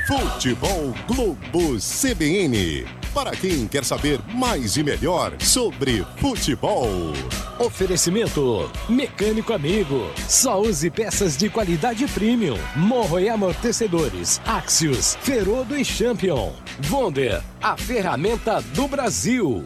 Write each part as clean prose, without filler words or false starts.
Futebol Globo CBN. Para quem quer saber mais e melhor sobre futebol. Oferecimento Mecânico Amigo. Só use peças de qualidade premium. Morro e amortecedores. Axios, Ferodo e Champion. Wonder, a ferramenta do Brasil.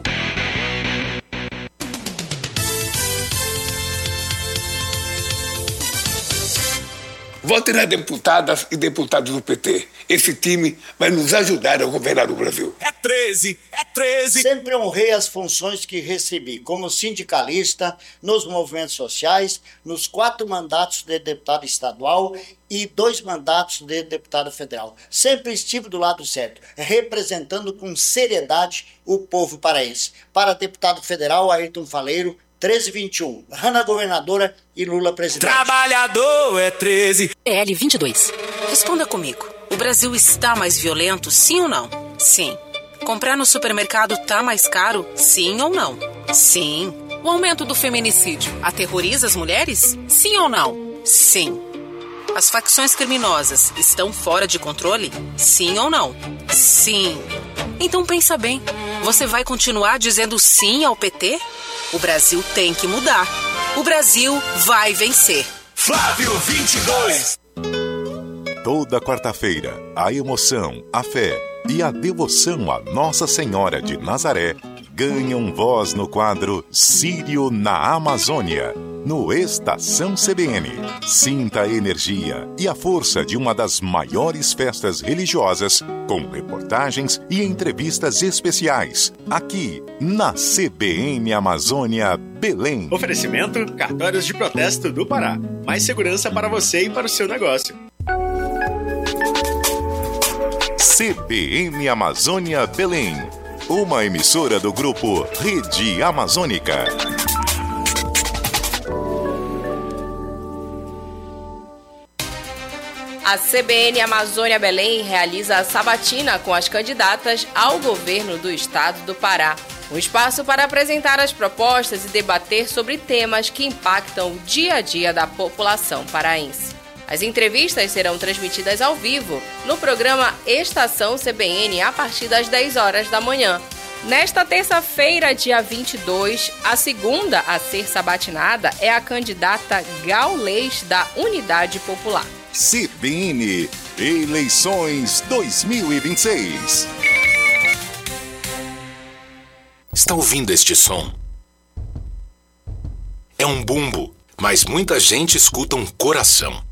Vote nas deputadas e deputados do PT. Esse time vai nos ajudar a governar o Brasil. É 13, é 13. Sempre honrei as funções que recebi como sindicalista, nos movimentos sociais, nos 4 mandatos de deputado estadual e 2 mandatos de deputado federal. Sempre estive do lado certo, representando com seriedade o povo paraense. Para deputado federal, Ayrton Faleiro, 1321. Hanna governadora e Lula presidente. Trabalhador é 13. PL 22. Responda comigo. O Brasil está mais violento, sim ou não? Sim. Comprar no supermercado tá mais caro, sim ou não? Sim. O aumento do feminicídio aterroriza as mulheres? Sim ou não? Sim. As facções criminosas estão fora de controle? Sim ou não? Sim. Então pensa bem. Você vai continuar dizendo sim ao PT? O Brasil tem que mudar. O Brasil vai vencer. Flávio 22. Toda quarta-feira, a emoção, a fé e a devoção a Nossa Senhora de Nazaré ganham voz no quadro Sírio na Amazônia, no Estação CBN. Sinta a energia e a força de uma das maiores festas religiosas, com reportagens e entrevistas especiais, aqui na CBN Amazônia Belém. Oferecimento: cartórios de protesto do Pará. Mais segurança para você e para o seu negócio. CBN Amazônia Belém, uma emissora do grupo Rede Amazônica. A CBN Amazônia Belém realiza a sabatina com as candidatas ao governo do estado do Pará. Um espaço para apresentar as propostas e debater sobre temas que impactam o dia a dia da população paraense. As entrevistas serão transmitidas ao vivo no programa Estação CBN a partir das 10 horas da manhã. Nesta terça-feira, dia 22, a segunda a ser sabatinada é a candidata Gaulês da Unidade Popular. CBN Eleições 2026. Está ouvindo este som? É um bumbo, mas muita gente escuta um coração.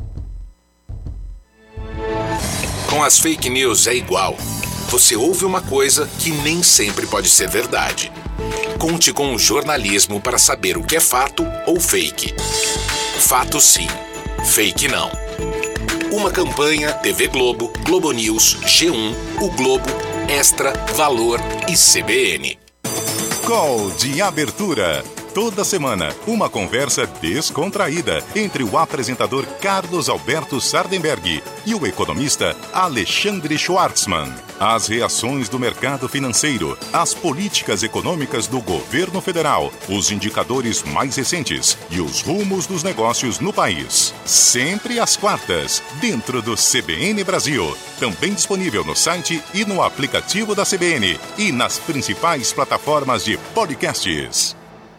Com as fake news é igual. Você ouve uma coisa que nem sempre pode ser verdade. Conte com o jornalismo para saber o que é fato ou fake. Fato sim, fake não. Uma campanha TV Globo, Globo News, G1, O Globo, Extra, Valor e CBN. Call de abertura. Toda semana, uma conversa descontraída entre o apresentador Carlos Alberto Sardenberg e o economista Alexandre Schwartzman. As reações do mercado financeiro, as políticas econômicas do governo federal, os indicadores mais recentes e os rumos dos negócios no país. Sempre às quartas, dentro do CBN Brasil. Também disponível no site e no aplicativo da CBN e nas principais plataformas de podcasts.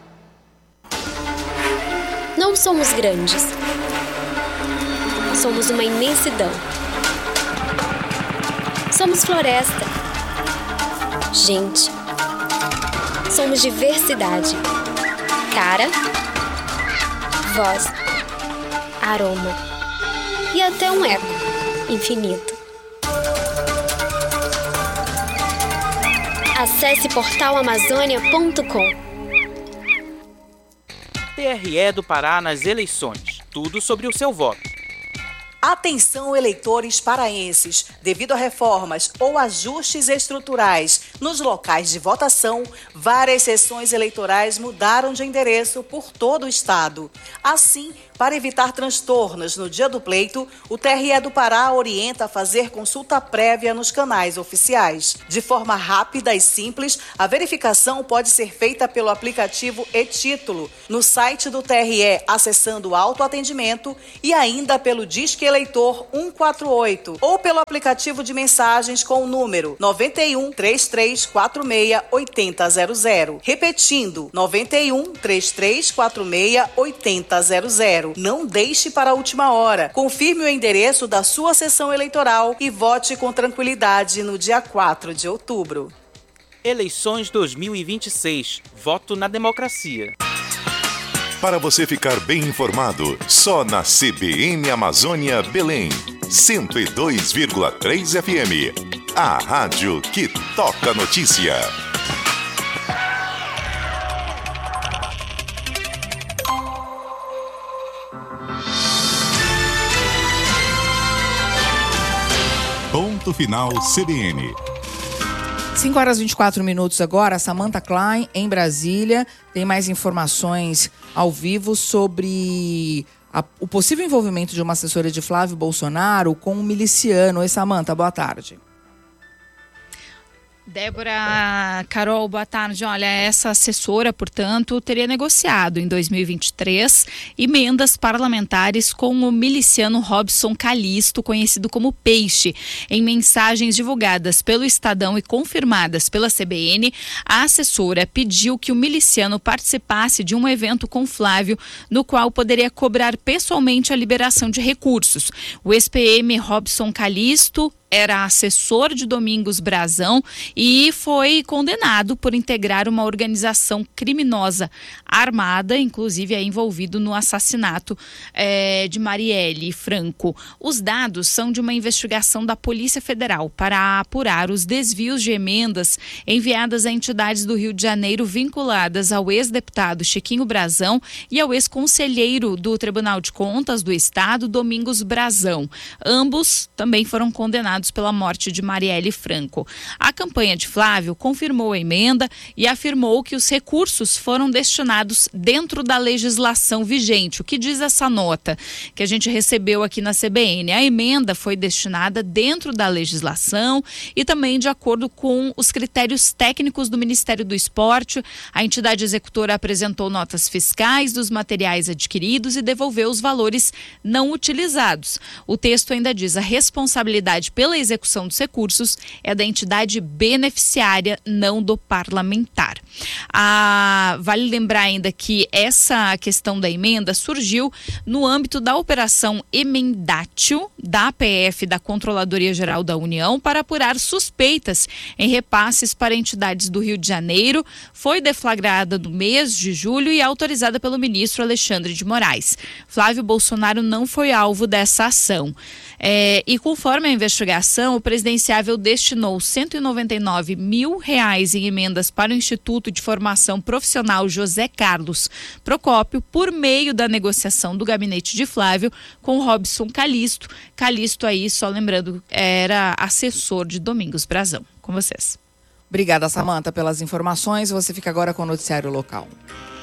Não somos grandes. Somos uma imensidão. Somos floresta. Gente. Somos diversidade. Cara, voz, aroma e até um eco infinito. Acesse portalamazônia.com. TRE do Pará nas eleições. Tudo sobre o seu voto. Atenção, eleitores paraenses. Devido a reformas ou ajustes estruturais Nos locais de votação, várias sessões eleitorais mudaram de endereço por todo o estado. Assim, para evitar transtornos no dia do pleito, o TRE do Pará orienta a fazer consulta prévia nos canais oficiais. De forma rápida e simples, a verificação pode ser feita pelo aplicativo e-Título, no site do TRE, acessando o autoatendimento e ainda pelo Disque Eleitor 148 ou pelo aplicativo de mensagens com o número 91 3346 8000. Repetindo, 91 3346 8000. Não deixe para a última hora. Confirme o endereço da sua sessão eleitoral e vote com tranquilidade no dia 4 de outubro. Eleições 2026. Voto na democracia. Para você ficar bem informado, só na CBN Amazônia Belém, 102,3 FM. A rádio que toca notícia. Ponto final CBN. 5h24 agora, Samantha Klein, em Brasília, tem mais informações ao vivo sobre o possível envolvimento de uma assessora de Flávio Bolsonaro com um miliciano. Oi, Samantha, boa tarde. Débora, Carol, boa tarde. Olha, essa assessora, portanto, teria negociado em 2023 emendas parlamentares com o miliciano Robson Calixto, conhecido como Peixe. Em mensagens divulgadas pelo Estadão e confirmadas pela CBN, a assessora pediu que o miliciano participasse de um evento com Flávio, no qual poderia cobrar pessoalmente a liberação de recursos. O ex-PM Robson Calixto era assessor de Domingos Brazão e foi condenado por integrar uma organização criminosa armada, inclusive é envolvido no assassinato de Marielle Franco. Os dados são de uma investigação da Polícia Federal para apurar os desvios de emendas enviadas a entidades do Rio de Janeiro vinculadas ao ex-deputado Chiquinho Brazão e ao ex-conselheiro do Tribunal de Contas do Estado, Domingos Brazão. Ambos também foram condenados pela morte de Marielle Franco. A campanha de Flávio confirmou a emenda e afirmou que os recursos foram destinados dentro da legislação vigente. O que diz essa nota que a gente recebeu aqui na CBN? A emenda foi destinada dentro da legislação e também de acordo com os critérios técnicos do Ministério do Esporte. A entidade executora apresentou notas fiscais dos materiais adquiridos e devolveu os valores não utilizados. O texto ainda diz: a responsabilidade pela execução dos recursos é da entidade beneficiária, não do parlamentar. Vale lembrar ainda que essa questão da emenda surgiu no âmbito da operação Emendatio da APF, da Controladoria Geral da União, para apurar suspeitas em repasses para entidades do Rio de Janeiro. Foi deflagrada no mês de julho e autorizada pelo ministro Alexandre de Moraes. Flávio Bolsonaro não foi alvo dessa ação. E conforme a investigação, o presidenciável destinou R$199 mil em emendas para o Instituto de Formação Profissional José Carlos Procópio, por meio da negociação do gabinete de Flávio com Robson Calixto. Calixto aí, só lembrando, era assessor de Domingos Brazão. Com vocês. Obrigada, Samantha, pelas informações. Você fica agora com o noticiário local.